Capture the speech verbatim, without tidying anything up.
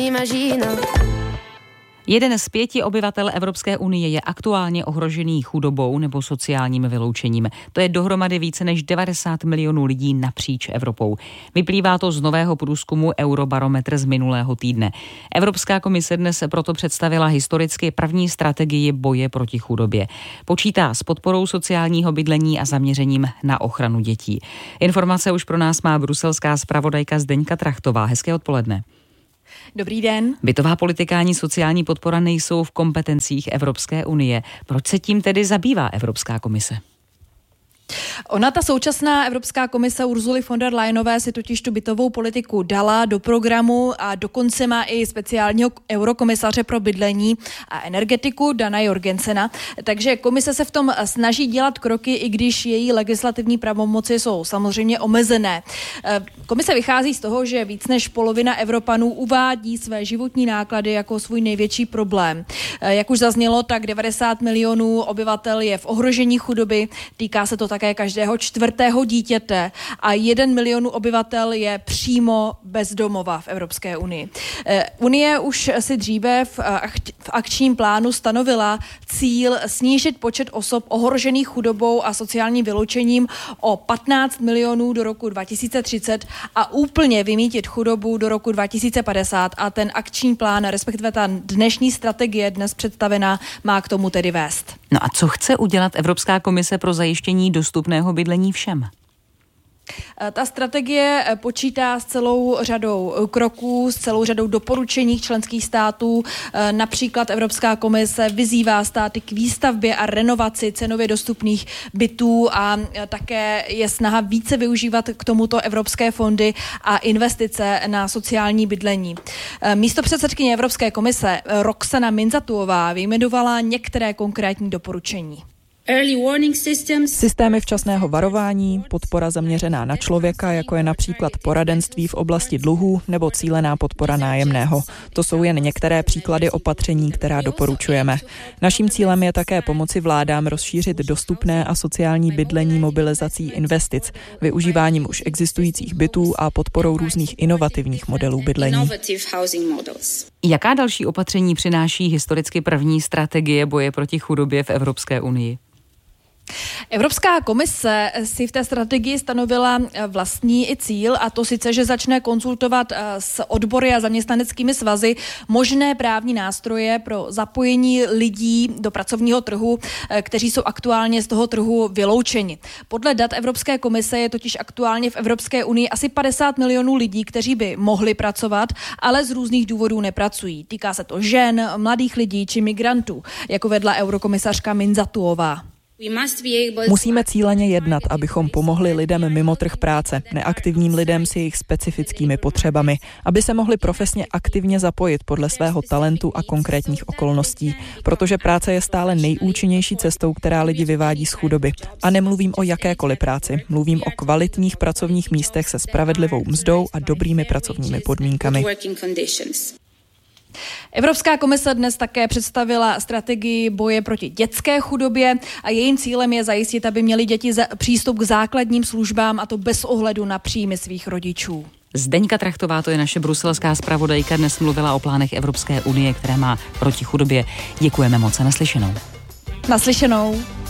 Jeden z pěti obyvatel Evropské unie je aktuálně ohrožený chudobou nebo sociálním vyloučením. To je dohromady více než devadesát milionů lidí napříč Evropou. Vyplývá to z nového průzkumu Eurobarometr z minulého týdne. Evropská komise dnes proto představila historicky první strategii boje proti chudobě. Počítá s podporou sociálního bydlení a zaměřením na ochranu dětí. Informace už pro nás má bruselská zpravodajka Zdeňka Trachtová. Hezké odpoledne. Dobrý den. Bytová politika ani sociální podpora nejsou v kompetencích Evropské unie. Proč se tím tedy zabývá Evropská komise? Ona, ta současná Evropská komise Ursuly von der Leyenové, si totiž tu bytovou politiku dala do programu a dokonce má i speciálního eurokomisaře pro bydlení a energetiku Dana Jorgensena. Takže komise se v tom snaží dělat kroky, i když její legislativní pravomoci jsou samozřejmě omezené. Komise vychází z toho, že víc než polovina Evropanů uvádí své životní náklady jako svůj největší problém. Jak už zaznělo, tak devadesát milionů obyvatel je v ohrožení chudoby, týká se to tak také každého čtvrtého dítěte a jeden milion obyvatel je přímo bezdomova v Evropské unii. Unie už si dříve v akčním plánu stanovila cíl snížit počet osob ohrožených chudobou a sociálním vyloučením o patnáct milionů do roku dva tisíce třicet a úplně vymýtit chudobu do roku dva tisíce padesát a ten akční plán, respektive ta dnešní strategie dnes představená, má k tomu tedy vést. No a co chce udělat Evropská komise pro zajištění dostupného bydlení všem? Ta strategie počítá s celou řadou kroků, s celou řadou doporučení členských států. Například Evropská komise vyzývá státy k výstavbě a renovaci cenově dostupných bytů a také je snaha více využívat k tomuto evropské fondy a investice na sociální bydlení. Místopředsedkyně Evropské komise Roxana Minzatuová vyjmenovala některé konkrétní doporučení. Systémy včasného varování, podpora zaměřená na člověka, jako je například poradenství v oblasti dluhů nebo cílená podpora nájemného. To jsou jen některé příklady opatření, která doporučujeme. Naším cílem je také pomoci vládám rozšířit dostupné a sociální bydlení mobilizací investic, využíváním už existujících bytů a podporou různých inovativních modelů bydlení. Jaká další opatření přináší historicky první strategie boje proti chudobě v Evropské unii? Evropská komise si v té strategii stanovila vlastní i cíl, a to sice, že začne konzultovat s odbory a zaměstnaneckými svazy možné právní nástroje pro zapojení lidí do pracovního trhu, kteří jsou aktuálně z toho trhu vyloučeni. Podle dat Evropské komise je totiž aktuálně v Evropské unii asi padesát milionů lidí, kteří by mohli pracovat, ale z různých důvodů nepracují. Týká se to žen, mladých lidí či migrantů, jako vedla eurokomisařka Minzatuová. Musíme cíleně jednat, abychom pomohli lidem mimo trh práce, neaktivním lidem s jejich specifickými potřebami, aby se mohli profesně aktivně zapojit podle svého talentu a konkrétních okolností, protože práce je stále nejúčinnější cestou, která lidi vyvádí z chudoby. A nemluvím o jakékoliv práci, mluvím o kvalitních pracovních místech se spravedlivou mzdou a dobrými pracovními podmínkami. Evropská komise dnes také představila strategii boje proti dětské chudobě a jejím cílem je zajistit, aby měli děti přístup k základním službám, a to bez ohledu na příjmy svých rodičů. Zdeňka Trachtová, to je naše bruselská zpravodajka, dnes mluvila o plánech Evropské unie, které má proti chudobě. Děkujeme moc a naslyšenou. Naslyšenou.